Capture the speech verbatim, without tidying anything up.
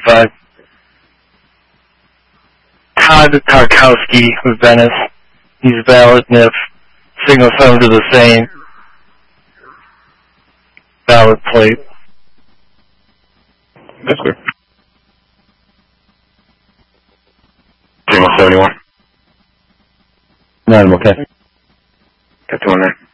seventy-five. Todd Tarkowski of Venice. He's valid N I F. Signal seven to the same. Valid plate. That's clear. Signal seventy-one. No, I'm okay. Got two on there.